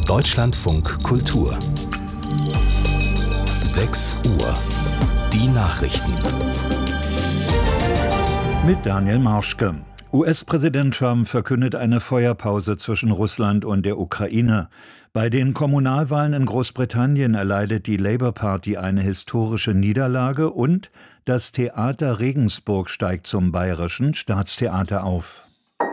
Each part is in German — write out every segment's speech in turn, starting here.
Deutschlandfunk Kultur 6 Uhr. Die Nachrichten. Mit Daniel Marschke. US-Präsident Trump verkündet eine Feuerpause zwischen Russland und der Ukraine. Bei den Kommunalwahlen in Großbritannien erleidet die Labour Party eine historische Niederlage und das Theater Regensburg steigt zum Bayerischen Staatstheater auf.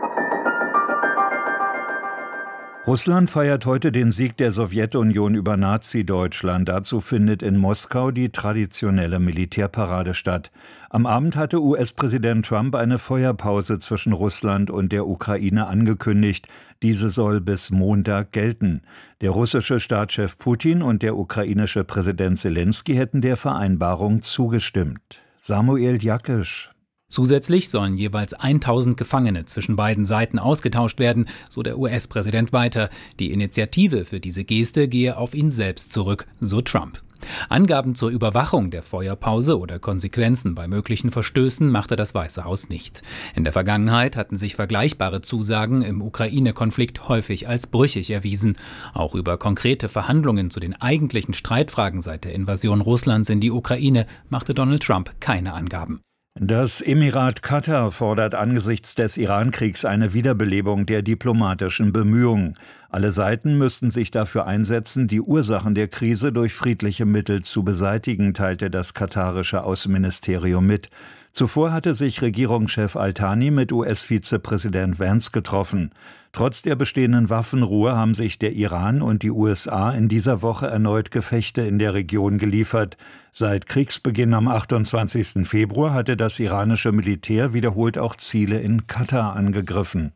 Russland feiert heute den Sieg der Sowjetunion über Nazi-Deutschland. Dazu findet in Moskau die traditionelle Militärparade statt. Am Abend hatte US-Präsident Trump eine Feuerpause zwischen Russland und der Ukraine angekündigt. Diese soll bis Montag gelten. Der russische Staatschef Putin und der ukrainische Präsident Selenskyj hätten der Vereinbarung zugestimmt. Samuel Jakisch. Zusätzlich sollen jeweils 1000 Gefangene zwischen beiden Seiten ausgetauscht werden, so der US-Präsident weiter. Die Initiative für diese Geste gehe auf ihn selbst zurück, so Trump. Angaben zur Überwachung der Feuerpause oder Konsequenzen bei möglichen Verstößen machte das Weiße Haus nicht. In der Vergangenheit hatten sich vergleichbare Zusagen im Ukraine-Konflikt häufig als brüchig erwiesen. Auch über konkrete Verhandlungen zu den eigentlichen Streitfragen seit der Invasion Russlands in die Ukraine machte Donald Trump keine Angaben. Das Emirat Katar fordert angesichts des Iran-Kriegs eine Wiederbelebung der diplomatischen Bemühungen. Alle Seiten müssten sich dafür einsetzen, die Ursachen der Krise durch friedliche Mittel zu beseitigen, teilte das katarische Außenministerium mit. Zuvor hatte sich Regierungschef Al-Thani mit US-Vizepräsident Vance getroffen. Trotz der bestehenden Waffenruhe haben sich der Iran und die USA in dieser Woche erneut Gefechte in der Region geliefert. Seit Kriegsbeginn am 28. Februar hatte das iranische Militär wiederholt auch Ziele in Katar angegriffen.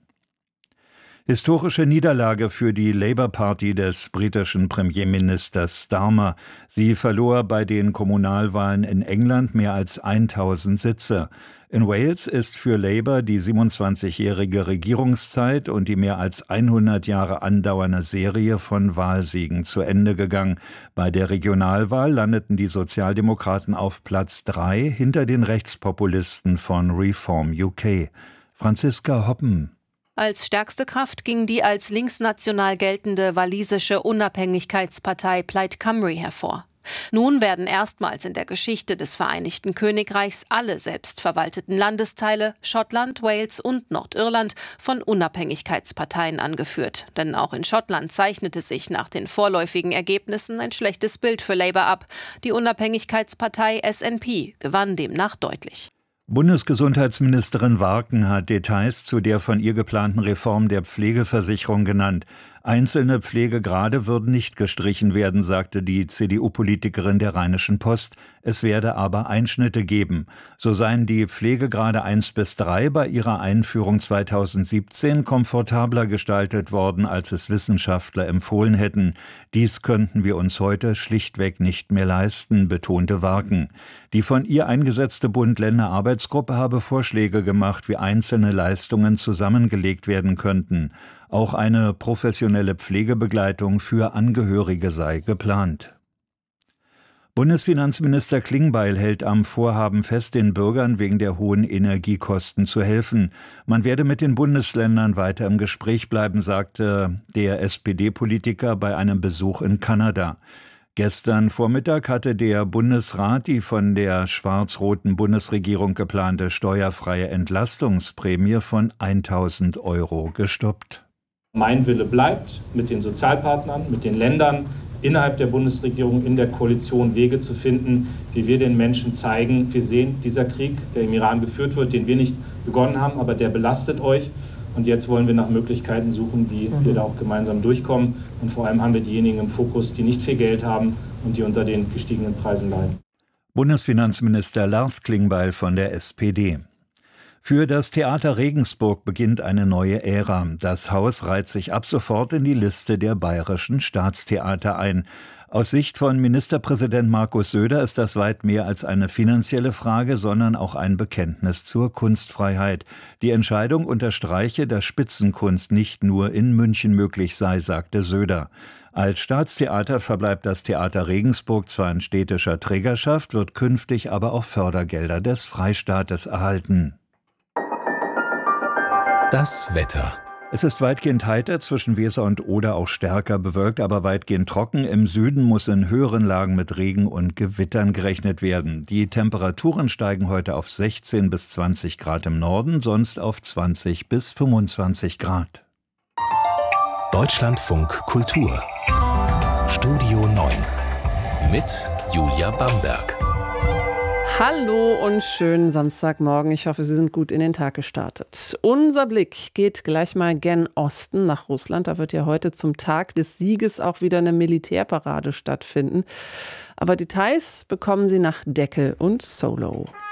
Historische Niederlage für die Labour Party des britischen Premierministers Starmer. Sie verlor bei den Kommunalwahlen in England mehr als 1000 Sitze. In Wales ist für Labour die 27-jährige Regierungszeit und die mehr als 100 Jahre andauernde Serie von Wahlsiegen zu Ende gegangen. Bei der Regionalwahl landeten die Sozialdemokraten auf Platz 3 hinter den Rechtspopulisten von Reform UK. Franziska Hoppen. Als stärkste Kraft ging die als linksnational geltende walisische Unabhängigkeitspartei Plaid Cymru hervor. Nun werden erstmals in der Geschichte des Vereinigten Königreichs alle selbstverwalteten Landesteile, Schottland, Wales und Nordirland, von Unabhängigkeitsparteien angeführt. Denn auch in Schottland zeichnete sich nach den vorläufigen Ergebnissen ein schlechtes Bild für Labour ab. Die Unabhängigkeitspartei SNP gewann demnach deutlich. Bundesgesundheitsministerin Warken hat Details zu der von ihr geplanten Reform der Pflegeversicherung genannt. Einzelne Pflegegrade würden nicht gestrichen werden, sagte die CDU-Politikerin der Rheinischen Post. Es werde aber Einschnitte geben. So seien die Pflegegrade 1 bis 3 bei ihrer Einführung 2017 komfortabler gestaltet worden, als es Wissenschaftler empfohlen hätten. Dies könnten wir uns heute schlichtweg nicht mehr leisten, betonte Warken. Die von ihr eingesetzte Bund-Länder-Arbeitsgruppe habe Vorschläge gemacht, wie einzelne Leistungen zusammengelegt werden könnten. Auch eine professionelle Pflegebegleitung für Angehörige sei geplant. Bundesfinanzminister Klingbeil hält am Vorhaben fest, den Bürgern wegen der hohen Energiekosten zu helfen. Man werde mit den Bundesländern weiter im Gespräch bleiben, sagte der SPD-Politiker bei einem Besuch in Kanada. Gestern Vormittag hatte der Bundesrat die von der schwarz-roten Bundesregierung geplante steuerfreie Entlastungsprämie von 1.000 € gestoppt. Mein Wille bleibt, mit den Sozialpartnern, mit den Ländern, innerhalb der Bundesregierung, in der Koalition Wege zu finden, wie wir den Menschen zeigen, wir sehen, dieser Krieg, der im Iran geführt wird, den wir nicht begonnen haben, aber der belastet euch. Und jetzt wollen wir nach Möglichkeiten suchen, wie wir da auch gemeinsam durchkommen. Und vor allem haben wir diejenigen im Fokus, die nicht viel Geld haben und die unter den gestiegenen Preisen leiden. Bundesfinanzminister Lars Klingbeil von der SPD. Für das Theater Regensburg beginnt eine neue Ära. Das Haus reiht sich ab sofort in die Liste der bayerischen Staatstheater ein. Aus Sicht von Ministerpräsident Markus Söder ist das weit mehr als eine finanzielle Frage, sondern auch ein Bekenntnis zur Kunstfreiheit. Die Entscheidung unterstreiche, dass Spitzenkunst nicht nur in München möglich sei, sagte Söder. Als Staatstheater verbleibt das Theater Regensburg zwar in städtischer Trägerschaft, wird künftig aber auch Fördergelder des Freistaates erhalten. Das Wetter. Es ist weitgehend heiter, zwischen Weser und Oder auch stärker bewölkt, aber weitgehend trocken. Im Süden muss in höheren Lagen mit Regen und Gewittern gerechnet werden. Die Temperaturen steigen heute auf 16 bis 20 Grad im Norden, sonst auf 20 bis 25 Grad. Deutschlandfunk Kultur. Studio 9 mit Julia Bamberg. Hallo und schönen Samstagmorgen. Ich hoffe, Sie sind gut in den Tag gestartet. Unser Blick geht gleich mal gen Osten nach Russland. Da wird ja heute zum Tag des Sieges auch wieder eine Militärparade stattfinden. Aber Details bekommen Sie nach Deckel und Solo.